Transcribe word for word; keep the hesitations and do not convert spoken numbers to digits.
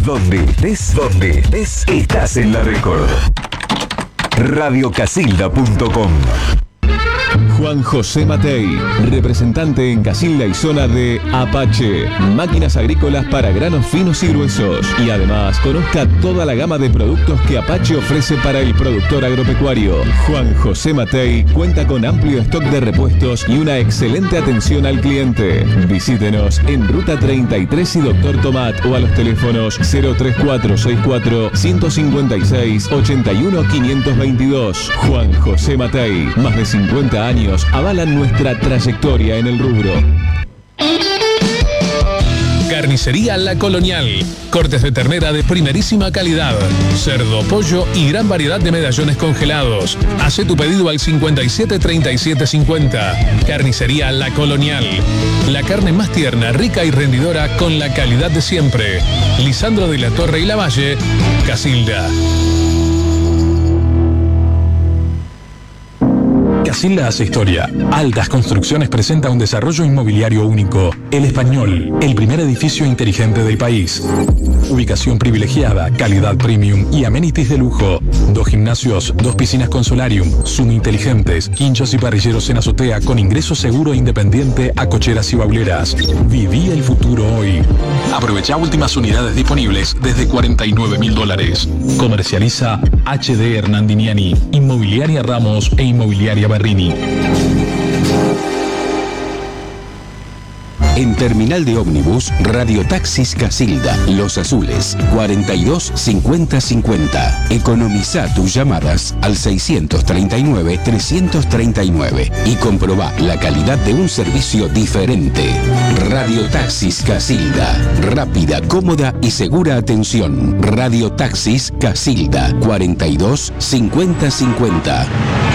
Donde estés, donde estés, estás en la Record. radio casilda punto com. Juan José Matei, representante en Casilda y zona de Apache, máquinas agrícolas para granos finos y gruesos. Y además, conozca toda la gama de productos que Apache ofrece para el productor agropecuario. Juan José Matei cuenta con amplio stock de repuestos y una excelente atención al cliente. Visítenos en Ruta treinta y tres y Doctor Tomat o a los teléfonos cero tres cuatro seis cuatro, uno cinco seis, ocho uno cinco dos dos. Juan José Matei, más de cincuenta años avalan nuestra trayectoria en el rubro. Carnicería La Colonial. Cortes de ternera de primerísima calidad. Cerdo, pollo y gran variedad de medallones congelados. Hacé tu pedido al cincuenta y siete treinta y siete cincuenta. Carnicería La Colonial. La carne más tierna, rica y rendidora con la calidad de siempre. Lisandro de la Torre y Lavalle, Casilda. Casilda hace historia. Altas Construcciones presenta un desarrollo inmobiliario único. El Español, el primer edificio inteligente del país. Ubicación privilegiada, calidad premium y amenities de lujo. Dos gimnasios, dos piscinas con solarium, Zoom inteligentes, quinchos y parrilleros en azotea con ingreso seguro e independiente a cocheras y bauleras. Viví el futuro hoy. Aprovecha últimas unidades disponibles desde cuarenta y nueve mil dólares. Comercializa H D Hernandiniani, Inmobiliaria Ramos e Inmobiliaria Berrini. En Terminal de Ómnibus, Radiotaxis Casilda, Los Azules, cuarenta y dos cincuenta cincuenta. Economiza tus llamadas al seiscientos treinta y nueve trescientos treinta y nueve y comprobá la calidad de un servicio diferente. Radiotaxis Casilda, rápida, cómoda y segura atención. Radiotaxis Casilda, cuarenta y dos cincuenta cincuenta.